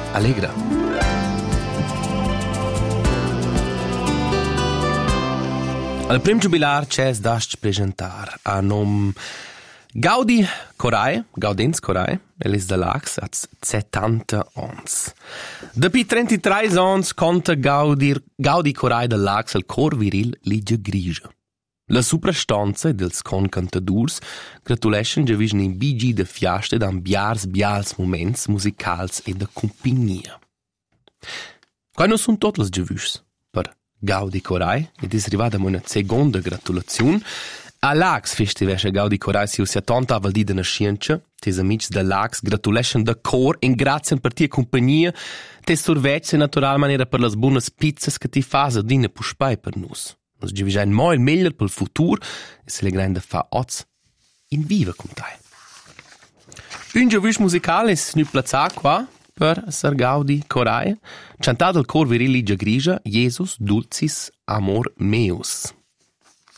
allegra. Al prim jubilar c'è d'ast presentar a nom Gaudi Corae, Gaudenz Corae, Elis de Lax, a 70 ans. Depi 33 ans conta Gaudi Corae de Lax al cor viril Ligia Grigia. La suprastanza dels concantadurs gratulescen già visni in bigi de fiaste dan bials moments musicals e de compagnia. Qua non sun tot las giavuschs per Gaudi Corae ed is arrivada una seconda gratulazione. A Lax festivesce Gaudi Corae si usia tanta a valdi de nascienza, tes amics de Lax gratulescen de cor in grazien per tia compagnia, tes survegse natural manera per las buonas pizzas che ti fas a dine puspai per nus. Nos givigein mo il meglio per il futuro e se le grande fa oz in viva con te. Un giavusch musicale es nu plazà qua per Sir Gaudi Corae, cantato al cor viril Ligia Grigia, Jesus dulcis amor meus.